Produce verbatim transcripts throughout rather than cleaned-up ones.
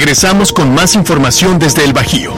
Regresamos con más información desde el Bajío.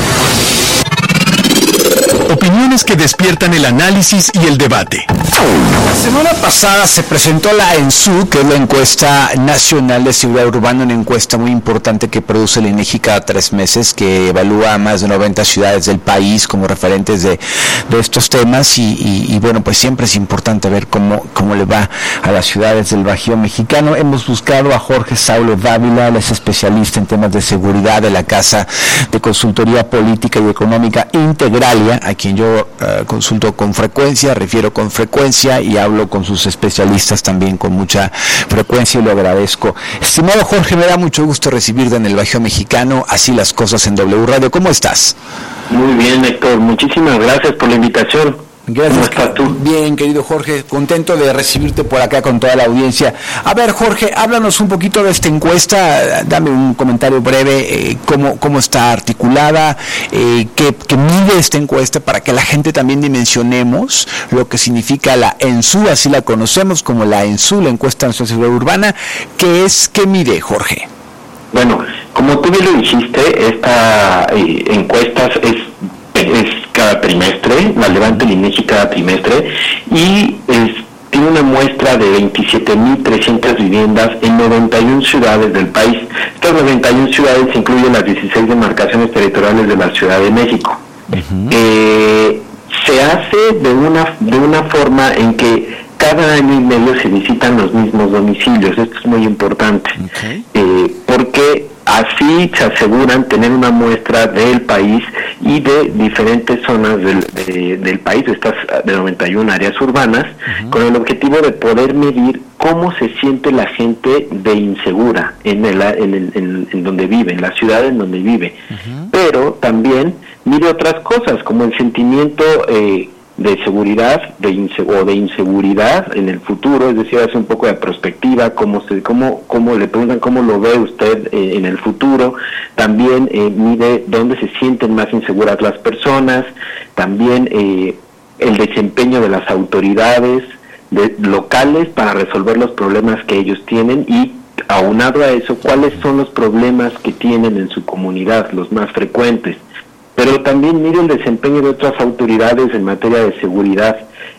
Opiniones que despiertan el análisis y el debate. La semana pasada se presentó la ENSU, que es la encuesta nacional de seguridad urbana, una encuesta muy importante que produce el INEGI cada tres meses, que evalúa a más de noventa ciudades del país como referentes de, de estos temas y, y, y bueno, pues siempre es importante ver cómo, cómo le va a las ciudades del Bajío mexicano. Hemos buscado a Jorge Saulo Dávila, él es especialista en temas de seguridad de la Casa de Consultoría Política y Económica Integralia, a quien yo uh, consulto con frecuencia, refiero con frecuencia y hablo con sus especialistas también con mucha frecuencia y lo agradezco. Estimado Jorge, me da mucho gusto recibirte en el Bajío Mexicano, así las cosas en W Radio. ¿Cómo estás? Muy bien, Héctor, muchísimas gracias por la invitación. Gracias. ¿Cómo estás tú? Bien, querido Jorge, contento de recibirte por acá con toda la audiencia. A ver, Jorge, háblanos un poquito de esta encuesta, dame un comentario breve, eh, cómo, cómo está articulada, eh, qué, qué mide esta encuesta para que la gente también dimensionemos lo que significa la ENSU, así la conocemos como la ENSU, la Encuesta Nacional de Seguridad Urbana. ¿Qué es, qué mide, Jorge? Bueno, como tú bien lo dijiste, esta eh, encuesta es es cada trimestre, la levanta el INEGI cada trimestre y es, tiene una muestra de veintisiete mil trescientas viviendas en noventa y una ciudades del país. Estas noventa y una ciudades incluyen las dieciséis demarcaciones territoriales de la Ciudad de México. Uh-huh. Eh, se hace de una, de una forma en que cada año y medio se visitan los mismos domicilios. Esto es muy importante, okay. eh, porque así se aseguran tener una muestra del país y de diferentes zonas del, de, del país, de estas de noventa y una áreas urbanas, uh-huh. con el objetivo de poder medir cómo se siente la gente de insegura en el, en, el, en, en donde vive, en la ciudad en donde vive. Uh-huh. Pero también mide otras cosas, como el sentimiento eh, de seguridad de inse- o de inseguridad en el futuro, es decir, hace un poco de perspectiva, cómo se, cómo, cómo le preguntan cómo lo ve usted eh, en el futuro. También eh, mide dónde se sienten más inseguras las personas, también eh, el desempeño de las autoridades de, locales para resolver los problemas que ellos tienen y, aunado a eso, cuáles son los problemas que tienen en su comunidad, los más frecuentes. Pero también mide el desempeño de otras autoridades en materia de seguridad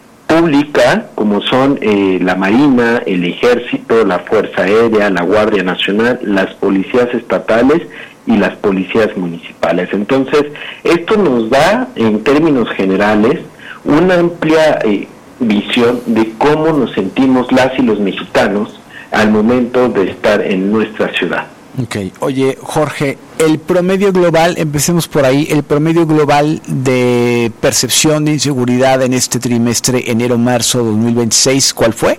pública, como son eh, la Marina, el Ejército, la Fuerza Aérea, la Guardia Nacional, las policías estatales y las policías municipales. Entonces, esto nos da, en términos generales, una amplia eh, visión de cómo nos sentimos las y los mexicanos al momento de estar en nuestra ciudad. Ok, oye Jorge, el promedio global, empecemos por ahí, el promedio global de percepción de inseguridad en este trimestre enero-marzo dos mil veintiséis, ¿cuál fue?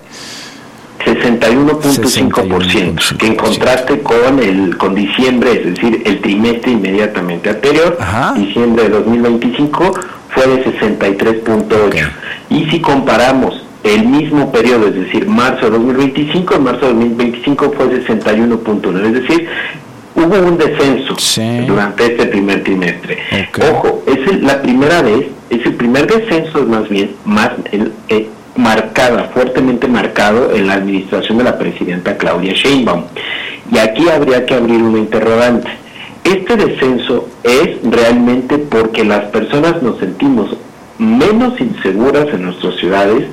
sesenta y uno punto cinco por ciento, que en contraste con el con diciembre, es decir, el trimestre inmediatamente anterior, Ajá. diciembre de dos mil veinticinco, fue de sesenta y tres punto ocho. Okay. Y si comparamos el mismo periodo, es decir, marzo de dos mil veinticinco, en marzo de dos mil veinticinco fue sesenta y uno punto nueve, es decir, hubo un descenso sí. durante este primer trimestre. Okay. Ojo, es el, la primera vez, es el primer descenso más bien, más el, eh, marcada, fuertemente marcado en la administración de la presidenta Claudia Sheinbaum. Y aquí habría que abrir una interrogante. Este descenso es realmente porque las personas nos sentimos menos inseguras en nuestras ciudades,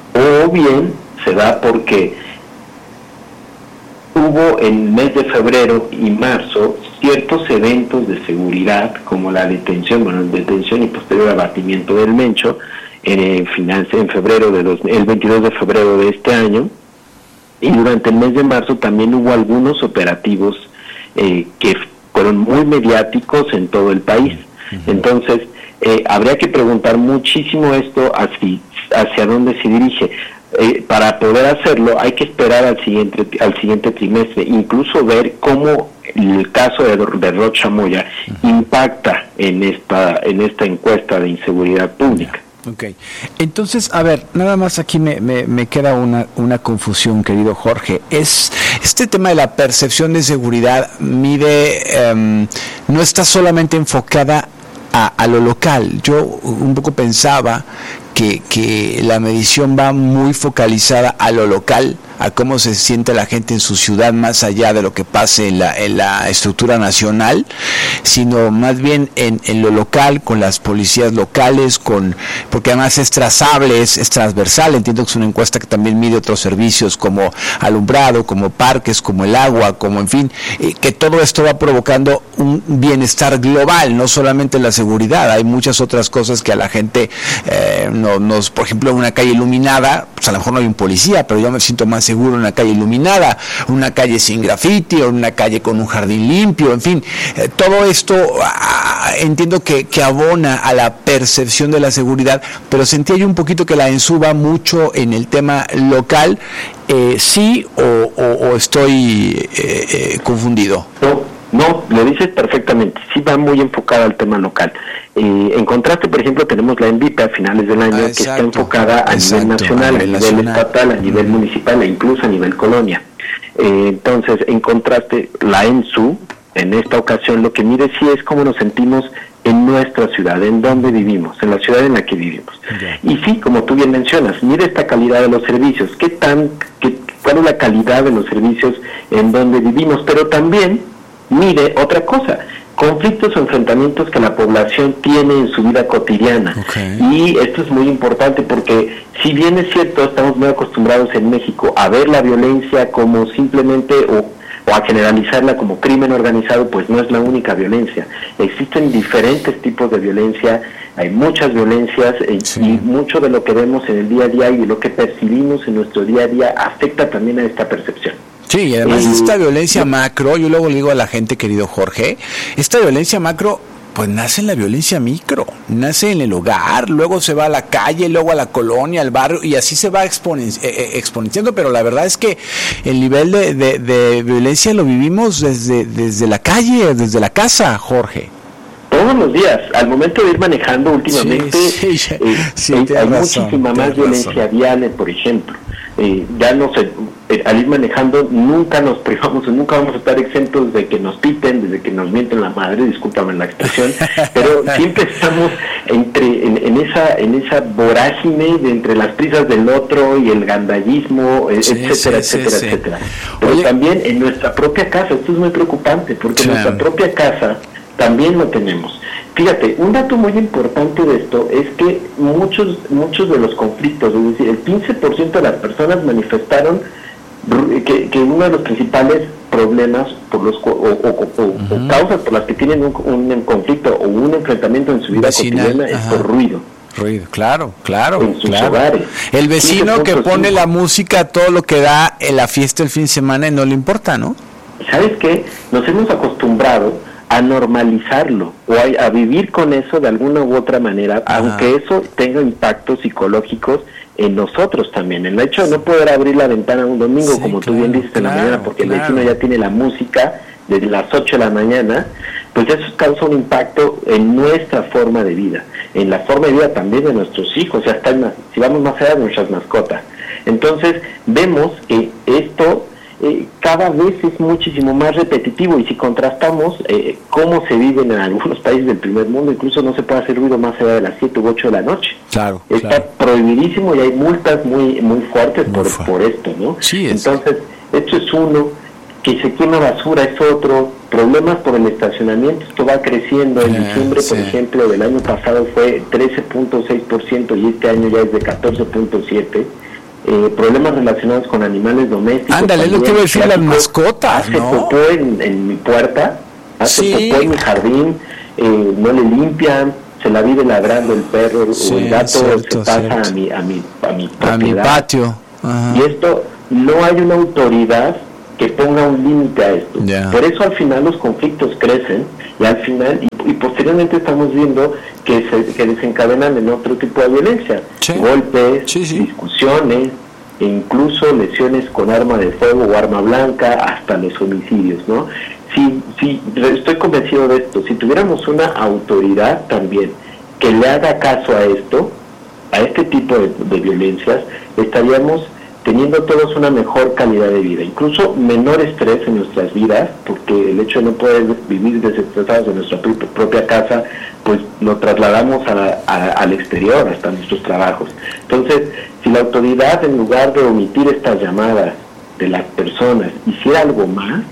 o bien se da porque hubo en el mes de febrero y marzo ciertos eventos de seguridad, como la detención, bueno, detención y posterior abatimiento del Mencho, en, eh, en febrero de dos, el veintidós de febrero de este año, y durante el mes de marzo también hubo algunos operativos eh, que fueron muy mediáticos en todo el país. Uh-huh. Entonces, eh, habría que preguntar muchísimo esto hacia, hacia dónde se dirige. Eh, para poder hacerlo hay que esperar al siguiente al siguiente trimestre, incluso ver cómo el caso de, de Rocha Moya uh-huh. impacta en esta en esta encuesta de inseguridad pública. Ok, entonces, a ver, nada más aquí me, me, me queda una, una confusión, querido Jorge. Es este tema de la percepción de seguridad mide, um, no está solamente enfocada a, a lo local. Yo un poco pensaba que, que la medición va muy focalizada a lo local, a cómo se siente la gente en su ciudad, más allá de lo que pase en la, en la estructura nacional, sino más bien en, en lo local, con las policías locales, con porque además es trazable, es, es transversal. Entiendo que es una encuesta que también mide otros servicios como alumbrado, como parques, como el agua, como en fin, eh, que todo esto va provocando un bienestar global, no solamente la seguridad. Hay muchas otras cosas que a la gente eh, no, nos, por ejemplo, en una calle iluminada, pues a lo mejor no hay un policía, pero yo me siento más seguro en una calle iluminada, una calle sin grafiti, o una calle con un jardín limpio, en fin, eh, todo esto ah, entiendo que, que abona a la percepción de la seguridad, pero sentía yo un poquito que la ENSU va mucho en el tema local, eh, sí o, o, o estoy eh, eh, confundido. No, no, lo dices perfectamente, sí va muy enfocada al tema local. Eh, en contraste, por ejemplo, tenemos la ENVIPE a finales del año, ah, que está enfocada a exacto, nivel nacional, a nivel, a nivel nacional. estatal, a nivel mm. municipal e incluso a nivel colonia. Eh, entonces, en contraste, la ENSU, en esta ocasión, lo que mide sí es cómo nos sentimos en nuestra ciudad, en donde vivimos, en la ciudad en la que vivimos. Okay. Y sí, como tú bien mencionas, mide esta calidad de los servicios, qué tan, qué, cuál es la calidad de los servicios en donde vivimos, pero también mide otra cosa, conflictos o enfrentamientos que la población tiene en su vida cotidiana. Okay. Y esto es muy importante porque si bien es cierto, estamos muy acostumbrados en México a ver la violencia como simplemente o, o a generalizarla como crimen organizado, pues no es la única violencia. Existen diferentes tipos de violencia, hay muchas violencias sí. y mucho de lo que vemos en el día a día y de lo que percibimos en nuestro día a día afecta también a esta percepción. Sí, y además eh, esta violencia macro, yo luego le digo a la gente, querido Jorge, esta violencia macro, pues nace en la violencia micro, nace en el hogar, luego se va a la calle, luego a la colonia, al barrio, y así se va exponen- eh, exponenciando, pero la verdad es que el nivel de, de, de violencia lo vivimos desde, desde la calle, desde la casa, Jorge. Todos los días, al momento de ir manejando últimamente, sí, sí, eh, sí, hay, hay razón, muchísima más violencia vial, por ejemplo. Eh, ya no sé, eh, al ir manejando nunca nos privamos, nunca vamos a estar exentos de que nos piten, de que nos mienten la madre, discúlpame la expresión, pero siempre estamos entre en, en esa en esa vorágine de entre las prisas del otro y el gandallismo, sí, etcétera, sí, etcétera, sí, etcétera. Sí. Pero Oye, también en nuestra propia casa, esto es muy preocupante, porque claro. en nuestra propia casa también lo tenemos. Fíjate, un dato muy importante de esto es que muchos muchos de los conflictos, es decir, el quince por ciento de las personas manifestaron que, que uno de los principales problemas por los o, o, o, uh-huh. o causas por las que tienen un, un conflicto o un enfrentamiento en su vida vecinal, cotidiana ajá. es por ruido. Ruido, claro, claro, en sus claro. hogares. El vecino que pone la música, todo lo que da en la fiesta el fin de semana y no le importa, ¿no? ¿Sabes qué? Nos hemos acostumbrado a normalizarlo o a, a vivir con eso de alguna u otra manera, ajá. aunque eso tenga impactos psicológicos en nosotros también. El hecho de no poder abrir la ventana un domingo, sí, como claro, tú bien dices, en claro, la mañana, porque claro. el vecino ya tiene la música desde las ocho de la mañana, pues eso causa un impacto en nuestra forma de vida, en la forma de vida también de nuestros hijos, ya está, si vamos más allá de nuestras mascotas. Entonces, vemos que esto Eh, cada vez es muchísimo más repetitivo, y si contrastamos eh, cómo se vive en algunos países del primer mundo, incluso no se puede hacer ruido más allá de las siete u ocho de la noche. Claro, está claro. prohibidísimo y hay multas muy muy fuertes muy por, fu- por esto, ¿no? Sí, es. Entonces, esto es uno, que se quema basura es otro, problemas por el estacionamiento, esto va creciendo. En yeah, diciembre, por sí. ejemplo, del año pasado fue trece punto seis por ciento y este año ya es de catorce punto siete por ciento. Eh, problemas relacionados con animales domésticos. Ándale, es lo que iba a decir, las mascotas, hace ¿no? popó en, en mi puerta, hace sí. popó en mi jardín, eh, no le limpian, se la vive ladrando el perro sí, o el gato, cierto, se pasa a mi, a mi, a mi a mi patio. Ajá. Y esto, no hay una autoridad que ponga un límite a esto. Yeah. Por eso al final los conflictos crecen y al final, y, y posteriormente estamos viendo que se que desencadenan en otro tipo de violencia, sí. golpes, sí, sí. discusiones, e incluso lesiones con arma de fuego o arma blanca, hasta los homicidios, ¿no? Sí, sí, estoy convencido de esto. Si tuviéramos una autoridad también que le haga caso a esto, a este tipo de, de violencias, estaríamos teniendo todos una mejor calidad de vida, incluso menor estrés en nuestras vidas, porque el hecho de no poder vivir desestresados en nuestra pr- propia casa, pues lo trasladamos a, a, al exterior, hasta nuestros trabajos. Entonces, si la autoridad, en lugar de omitir estas llamadas de las personas hiciera algo más,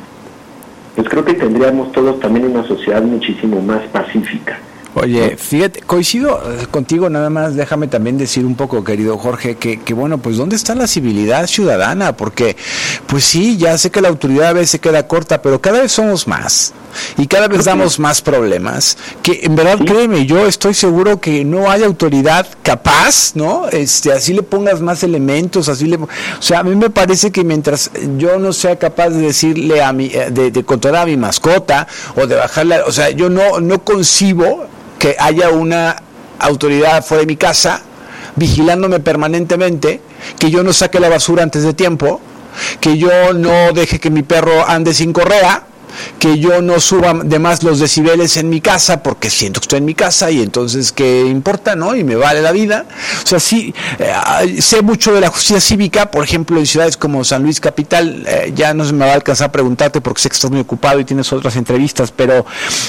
pues creo que tendríamos todos también una sociedad muchísimo más pacífica. Oye, fíjate, coincido contigo, nada más déjame también decir un poco, querido Jorge, que, que bueno, pues ¿dónde está la civilidad ciudadana? Porque, pues sí, ya sé que la autoridad a veces se queda corta, pero cada vez somos más y cada vez damos más problemas, que en verdad, créeme, yo estoy seguro que no hay autoridad capaz, ¿no? Este, así le pongas más elementos, así le... O sea, a mí me parece que mientras yo no sea capaz de decirle a mi, de, de controlar a mi mascota, o de bajarla, o sea, yo no, no concibo que haya una autoridad fuera de mi casa vigilándome permanentemente, que yo no saque la basura antes de tiempo, que yo no deje que mi perro ande sin correa, que yo no suba de más los decibeles en mi casa porque siento que estoy en mi casa y entonces qué importa, ¿no? Y me vale la vida. O sea, sí, eh, sé mucho de la justicia cívica, por ejemplo, en ciudades como San Luis Capital, eh, ya no se me va a alcanzar a preguntarte porque sé que estás muy ocupado y tienes otras entrevistas, pero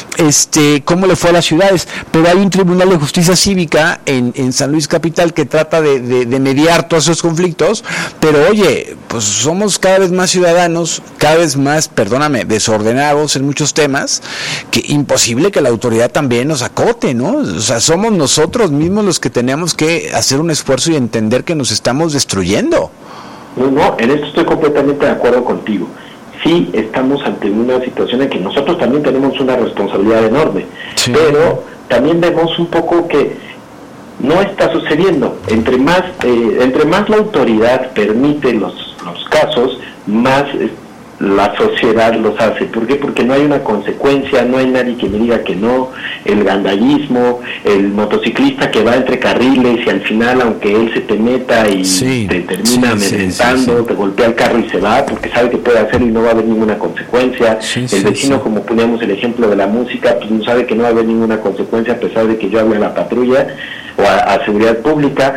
este, ¿cómo le fue a las ciudades? Pero hay un tribunal de justicia cívica en, en San Luis Capital que trata de, de, de mediar todos esos conflictos, pero oye, pues somos cada vez más ciudadanos, cada vez más, perdóname, desordenados en muchos temas, que imposible que la autoridad también nos acote, ¿no? O sea, somos nosotros mismos los que tenemos que hacer un esfuerzo y entender que nos estamos destruyendo. No, no, en esto estoy completamente de acuerdo contigo. Sí, estamos ante una situación en que nosotros también tenemos una responsabilidad enorme, sí, pero también vemos un poco que no está sucediendo. Entre más, eh, entre más la autoridad permite los, los casos, más eh, la sociedad los hace. ¿Por qué? Porque no hay una consecuencia, no hay nadie que me diga que no, el gandallismo, el motociclista que va entre carriles y al final, aunque él se te meta y sí, te termina sí, amedrentando, sí, sí, sí. te golpea el carro y se va porque sabe que puede hacerlo y no va a haber ninguna consecuencia. Sí, el vecino, sí, sí. como poníamos el ejemplo de la música, pues no sabe que no va a haber ninguna consecuencia a pesar de que yo hable a la patrulla o a, a seguridad pública.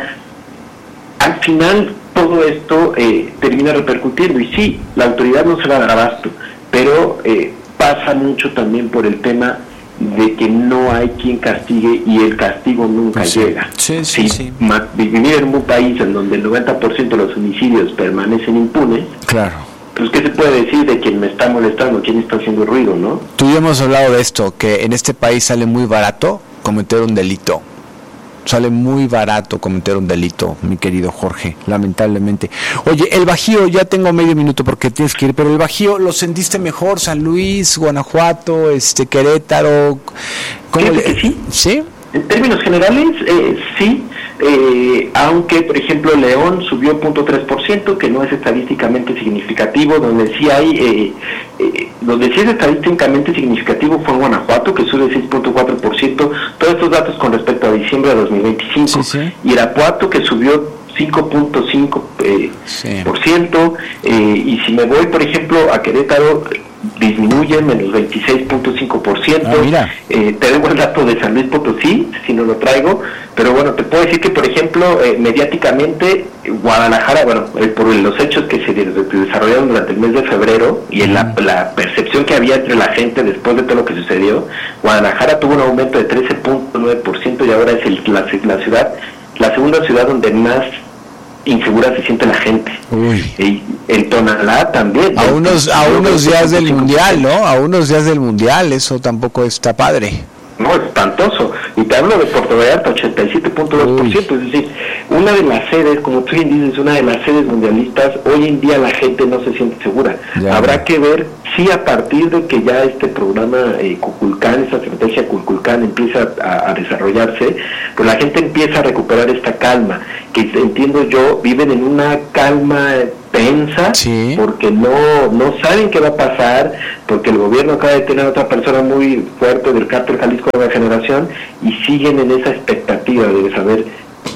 Al final todo esto eh, termina repercutiendo y sí, la autoridad no se va a dar abasto, pero eh, pasa mucho también por el tema de que no hay quien castigue y el castigo nunca sí. llega. Sí, sí, si sí. Ma- vivir en un país en donde el noventa por ciento de los homicidios permanecen impunes, claro. pues ¿qué se puede decir de quien me está molestando, quién está haciendo ruido, no? Tú y yo hemos hablado de esto, que en este país sale muy barato cometer un delito. Sale muy barato cometer un delito, mi querido Jorge, lamentablemente. Oye, el Bajío, ya tengo medio minuto porque tienes que ir, pero el Bajío, ¿lo sentiste mejor? San Luis, Guanajuato, este Querétaro, ¿cómo le... que sí? ¿Sí? En términos generales, eh, sí, eh, aunque, por ejemplo, León subió cero punto tres por ciento, que no es estadísticamente significativo, donde sí hay, eh, eh, donde sí es estadísticamente significativo fue en Guanajuato, que sube seis punto cuatro por ciento, todos estos datos con respecto a diciembre de dos mil veinticinco, sí, sí. Irapuato, que subió cinco punto cinco eh, sí. por ciento, eh, y si me voy, por ejemplo, a Querétaro, disminuye menos veintiséis punto cinco por ciento. Ah, eh, te debo el dato de San Luis Potosí, si no lo traigo, pero bueno, te puedo decir que, por ejemplo, eh, mediáticamente, Guadalajara, bueno, eh, por los hechos que se de, de desarrollaron durante el mes de febrero y en la, la percepción que había entre la gente después de todo lo que sucedió, Guadalajara tuvo un aumento de trece punto nueve por ciento y ahora es el, la, la ciudad, la segunda ciudad donde más insegura se siente la gente. Uy. Y en Tonalá también. A unos, a unos días del mundial, ¿no? A unos días del mundial, eso tampoco está padre. No, espantoso. Y te hablo de Puerto Vallarta, ochenta y siete punto dos por ciento. Es decir, una de las sedes, como tú bien dices, una de las sedes mundialistas, hoy en día la gente no se siente segura. Ya. Habrá que ver si a partir de que ya este programa eh, Kukulkan, esta estrategia Kukulkan empieza a, a desarrollarse, pues la gente empieza a recuperar esta calma, que entiendo yo, viven en una calma tensa, sí. porque no no saben qué va a pasar, porque el gobierno acaba de tener a otra persona muy fuerte del Cártel Jalisco Nueva Generación y siguen en esa expectativa de saber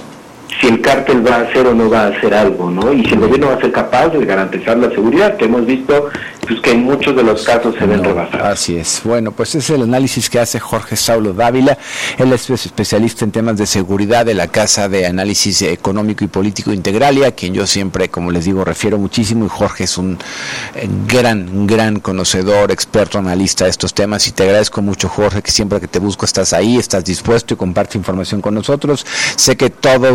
si el cártel va a hacer o no va a hacer algo, ¿no? Y si el gobierno va a ser capaz de garantizar la seguridad, que hemos visto pues que en muchos de los casos se ven no, rebasados. Así es. Bueno, pues ese es el análisis que hace Jorge Saulo Dávila. Él es especialista en temas de seguridad de la Casa de Análisis Económico y Político Integralia, a quien yo siempre, como les digo, refiero muchísimo, y Jorge es un gran, gran conocedor, experto, analista de estos temas, y te agradezco mucho, Jorge, que siempre que te busco estás ahí, estás dispuesto y compartes información con nosotros. Sé que todos los medios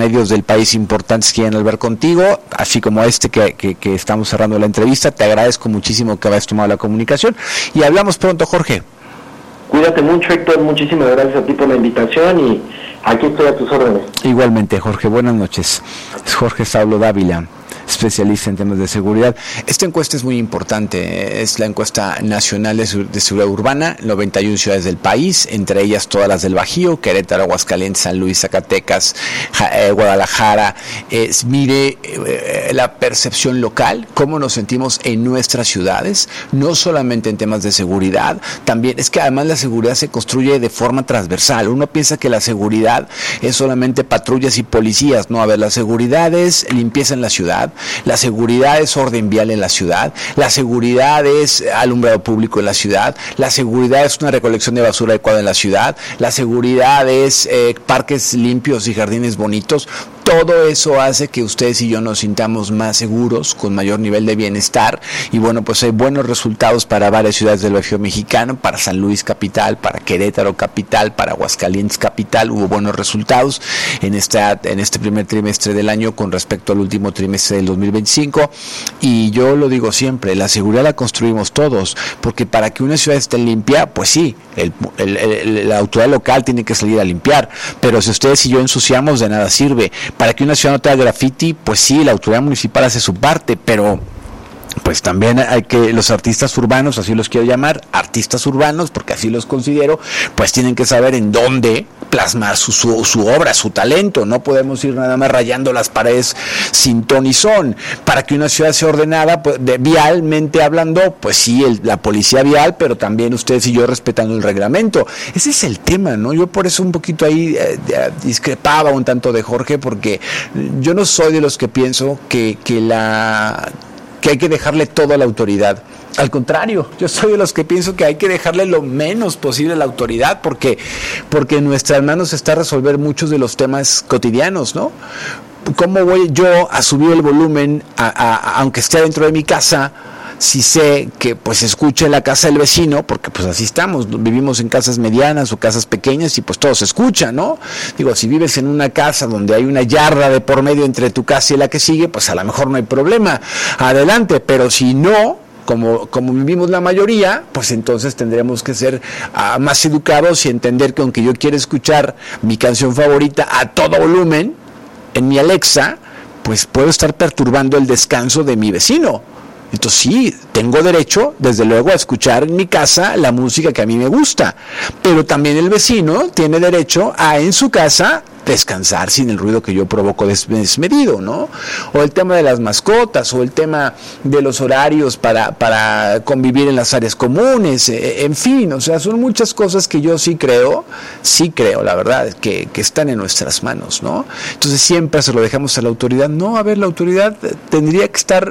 medios del país importantes quieren hablar contigo, así como este que, que, que estamos cerrando la entrevista. Te agradezco muchísimo que hayas tomado la comunicación y hablamos pronto, Jorge. Cuídate mucho, Héctor, muchísimas gracias a ti por la invitación y aquí estoy a tus órdenes. Igualmente, Jorge, buenas noches. Es Jorge Saulo Dávila, especialista en temas de seguridad. Esta encuesta es muy importante, es la encuesta nacional de, de seguridad urbana, noventa y una ciudades del país, entre ellas todas las del Bajío, Querétaro, Aguascalientes, San Luis, Zacatecas, eh, Guadalajara. Eh, mire eh, la percepción local, cómo nos sentimos en nuestras ciudades, no solamente en temas de seguridad, también es que además la seguridad se construye de forma transversal. Uno piensa que la seguridad es solamente patrullas y policías, no, a ver, la seguridad es limpieza en la ciudad, la seguridad es orden vial en la ciudad, la seguridad es alumbrado público en la ciudad, la seguridad es una recolección de basura adecuada en la ciudad, la seguridad es eh, parques limpios y jardines bonitos. Todo eso hace que ustedes y yo nos sintamos más seguros, con mayor nivel de bienestar, y bueno, pues hay buenos resultados para varias ciudades del Bajío mexicano, para San Luis capital, para Querétaro capital, para Aguascalientes capital. Hubo buenos resultados en esta en este primer trimestre del año con respecto al último trimestre del dos mil veinticinco, y yo lo digo siempre, la seguridad la construimos todos, porque para que una ciudad esté limpia, pues sí, el, el, el, la autoridad local tiene que salir a limpiar, pero si ustedes y yo ensuciamos, de nada sirve. Para que una ciudad no tenga graffiti, pues sí, la autoridad municipal hace su parte, pero pues también hay que, los artistas urbanos, así los quiero llamar, artistas urbanos, porque así los considero, pues tienen que saber en dónde plasmar su, su, su obra, su talento. No podemos ir nada más rayando las paredes sin ton y son. Para que una ciudad sea ordenada, pues, de, vialmente hablando, pues sí, el, la policía vial, pero también ustedes y yo respetando el reglamento. Ese es el tema, ¿no? Yo por eso un poquito ahí eh, discrepaba un tanto de Jorge, porque yo no soy de los que pienso que, que la... que hay que dejarle todo a la autoridad. Al contrario, yo soy de los que pienso que hay que dejarle lo menos posible a la autoridad, porque, porque en nuestras manos está resolver muchos de los temas cotidianos, ¿no? ¿Cómo voy yo a subir el volumen, a, a, aunque esté dentro de mi casa, si sé que pues escuche en la casa del vecino? Porque pues así estamos, vivimos en casas medianas o casas pequeñas y pues todo se escucha, ¿no? Digo, si vives en una casa donde hay una yarda de por medio entre tu casa y la que sigue, pues a lo mejor no hay problema, adelante, pero si no, como, como vivimos la mayoría, pues entonces tendremos que ser uh, más educados y entender que aunque yo quiera escuchar mi canción favorita a todo volumen en mi Alexa, pues puedo estar perturbando el descanso de mi vecino. Entonces sí, tengo derecho, desde luego, a escuchar en mi casa la música que a mí me gusta, pero también el vecino tiene derecho a, en su casa, descansar sin el ruido que yo provoco desmedido, ¿no? O el tema de las mascotas, o el tema de los horarios para, para convivir en las áreas comunes, eh, en fin, o sea, son muchas cosas que yo sí creo, sí creo, la verdad, que, que están en nuestras manos, ¿no? Entonces siempre se lo dejamos a la autoridad. No, a ver, la autoridad tendría que estar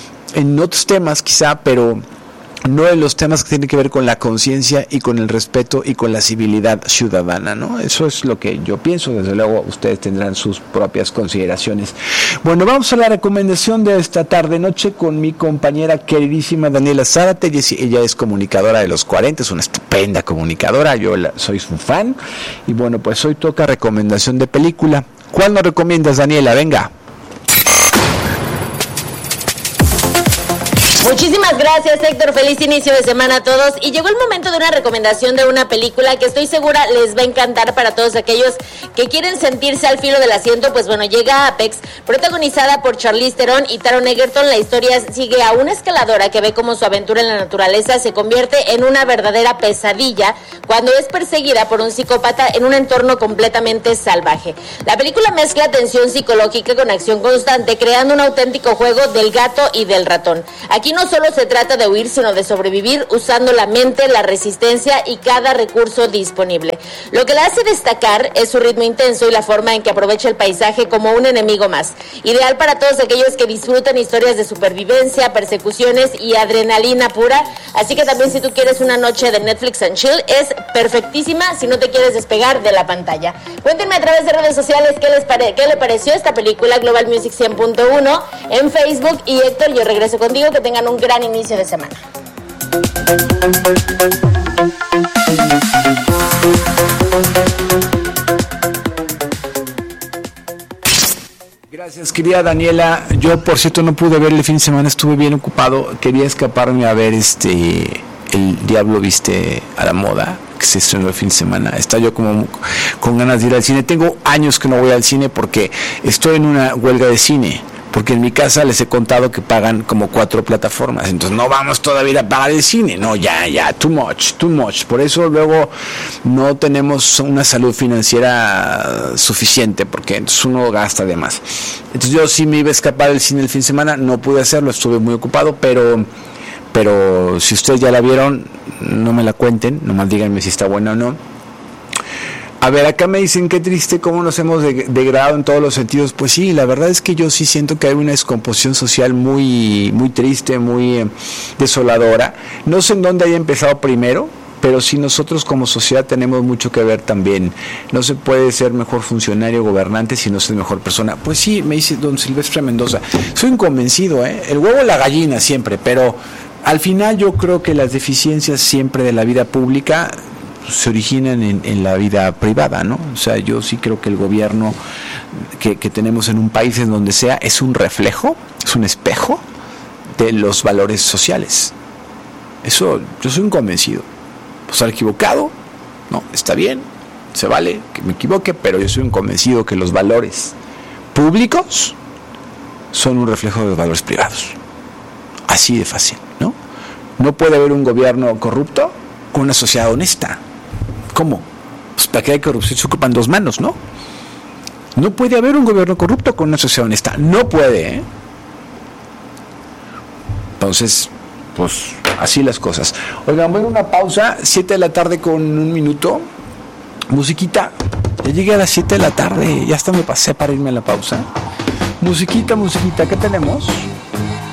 en otros temas quizá, pero no en los temas que tienen que ver con la conciencia y con el respeto y con la civilidad ciudadana, ¿no? Eso es lo que yo pienso. Desde luego ustedes tendrán sus propias consideraciones. Bueno, vamos a la recomendación de esta tarde noche con mi compañera queridísima Daniela Zárate. Ella es comunicadora de los cuarenta, es una estupenda comunicadora, yo la, soy su fan, y bueno, pues hoy toca recomendación de película. ¿Cuál nos recomiendas, Daniela? Venga. Muchísimas gracias, Héctor. Feliz inicio de semana a todos. Y llegó el momento de una recomendación de una película que estoy segura les va a encantar para todos aquellos que quieren sentirse al filo del asiento. Pues bueno, llega Apex, protagonizada por Charlize Theron y Taron Egerton. La historia sigue a una escaladora que ve cómo su aventura en la naturaleza se convierte en una verdadera pesadilla cuando es perseguida por un psicópata en un entorno completamente salvaje. La película mezcla tensión psicológica con acción constante, creando un auténtico juego del gato y del ratón. Aquí no solo se trata de huir, sino de sobrevivir usando la mente, la resistencia y cada recurso disponible. Lo que la hace destacar es su ritmo intenso y la forma en que aprovecha el paisaje como un enemigo más. Ideal para todos aquellos que disfrutan historias de supervivencia, persecuciones y adrenalina pura. Así que también, si tú quieres una noche de Netflix and chill, es perfectísima si no te quieres despegar de la pantalla. Cuéntenme a través de redes sociales qué les pare- qué le pareció esta película. Global Music cien punto uno en Facebook. Y Héctor, yo regreso contigo. Que tengan un gran inicio de semana. Gracias, querida Daniela. Yo, por cierto, no pude ver el fin de semana, estuve bien ocupado. Quería escaparme a ver este El Diablo Viste a la Moda, que se estrenó el fin de semana. Está yo como con ganas de ir al cine. Tengo años que no voy al cine porque estoy en una huelga de cine. Porque en mi casa les he contado que pagan como cuatro plataformas, entonces no vamos todavía a pagar el cine, no, ya, ya, too much, too much, por eso luego no tenemos una salud financiera suficiente, porque entonces uno gasta de más. Entonces yo sí me iba a escapar del cine el fin de semana, no pude hacerlo, estuve muy ocupado, pero, pero si ustedes ya la vieron, no me la cuenten, nomás díganme si está buena o no. A ver, acá me dicen qué triste cómo nos hemos degradado en todos los sentidos. Pues sí, la verdad es que yo sí siento que hay una descomposición social muy, muy triste, muy eh, desoladora. No sé en dónde haya empezado primero, pero sí nosotros como sociedad tenemos mucho que ver también. No se puede ser mejor funcionario o gobernante si no se es mejor persona. Pues sí, me dice don Silvestre Mendoza. Soy inconvencido, ¿eh? El huevo o la gallina siempre, pero al final yo creo que las deficiencias siempre de la vida pública se originan en, en la vida privada, ¿no? O sea, yo sí creo que el gobierno que, que tenemos en un país, en donde sea, es un reflejo, es un espejo de los valores sociales. Eso, yo soy un convencido. ¿Estar equivocado? No, está bien, se vale que me equivoque, pero yo soy un convencido que los valores públicos son un reflejo de los valores privados. Así de fácil, ¿no? No puede haber un gobierno corrupto con una sociedad honesta. ¿Cómo? Pues para que haya corrupción se ocupan dos manos, ¿no? No puede haber un gobierno corrupto con una sociedad honesta. No puede, ¿eh? Entonces, pues así las cosas. Oigan, voy a una pausa, siete de la tarde con un minuto. Musiquita. Ya llegué a las siete de la tarde, ya hasta me pasé para irme a la pausa. Musiquita, musiquita, ¿qué tenemos?